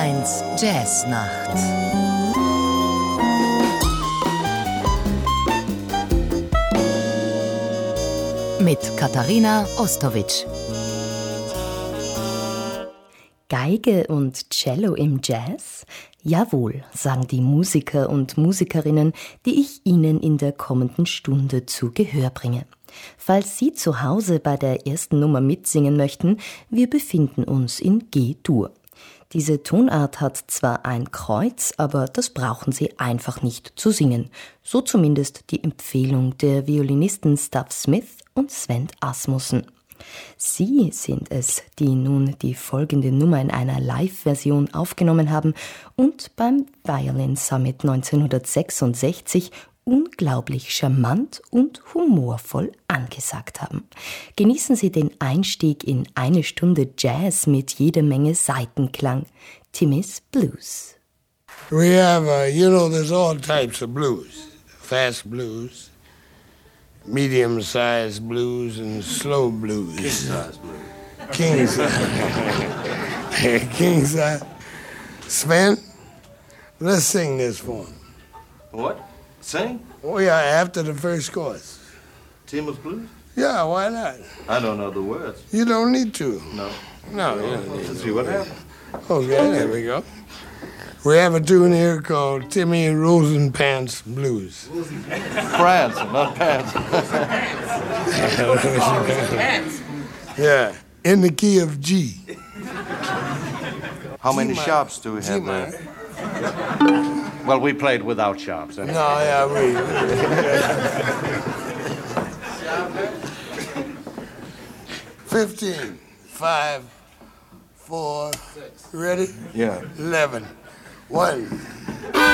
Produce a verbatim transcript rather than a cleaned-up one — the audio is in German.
eins Jazznacht. Mit Katharina Ostowitsch. Geige und Cello im Jazz? Jawohl, sagen die Musiker und Musikerinnen, die ich Ihnen in der kommenden Stunde zu Gehör bringe. Falls Sie zu Hause bei der ersten Nummer mitsingen möchten, wir befinden uns in G-Dur. Diese Tonart hat zwar ein Kreuz, aber das brauchen Sie einfach nicht zu singen. So zumindest die Empfehlung der Violinisten Stuff Smith und Sven Asmussen. Sie sind es, die nun die folgende Nummer in einer Live-Version aufgenommen haben und beim Violin Summit neunzehnhundertsechsundsechzig unglaublich charmant und humorvoll angesagt haben. Genießen Sie den Einstieg in eine Stunde Jazz mit jeder Menge Saitenklang. Timmy's Blues. We have, uh, you know, there's all types of blues. Fast blues, medium-sized blues, and slow blues. King-size blues. King-size. King-size. Sven, let's sing this for him. What? Sing? Oh, yeah, after the first chorus. Timmy's Blues? Yeah, why not? I don't know the words. You don't need to. No. No, you don't need Let's to. see what happens. Okay, there we go. We have a tune here called Timmy Rosenpants Blues. France, not pants. Yeah, in the key of G. How many G minor. shops do we G have minor. there? Well, we played without shops. No, yeah, we. Fifteen, five, four, ready? Yeah. Eleven. One,